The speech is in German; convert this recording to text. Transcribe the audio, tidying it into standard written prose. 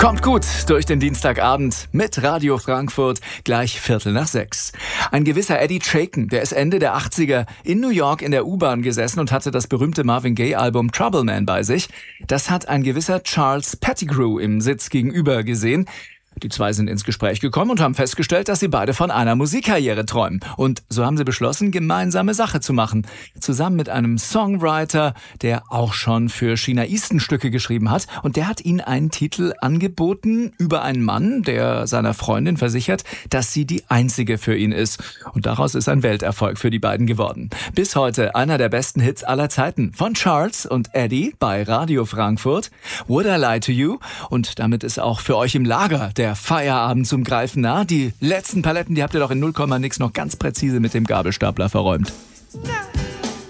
Kommt gut durch den Dienstagabend mit Radio Frankfurt, gleich 5:45. Ein gewisser Eddie Chaikin, der ist Ende der 80er in New York in der U-Bahn gesessen und hatte das berühmte Marvin Gaye-Album Trouble Man bei sich. Das hat ein gewisser Charles Pettigrew im Sitz gegenüber gesehen. Die zwei sind ins Gespräch gekommen und haben festgestellt, dass sie beide von einer Musikkarriere träumen. Und so haben sie beschlossen, gemeinsame Sache zu machen. Zusammen mit einem Songwriter, der auch schon für Sheena Easton Stücke geschrieben hat. Und der hat ihnen einen Titel angeboten über einen Mann, der seiner Freundin versichert, dass sie die einzige für ihn ist. Und daraus ist ein Welterfolg für die beiden geworden. Bis heute einer der besten Hits aller Zeiten von Charles und Eddie bei Radio Frankfurt. Would I Lie to You? Und damit ist auch für euch im Lager der Feierabend zum Greifen nah. Die letzten Paletten, die habt ihr doch in 0, nix noch ganz präzise mit dem Gabelstapler verräumt.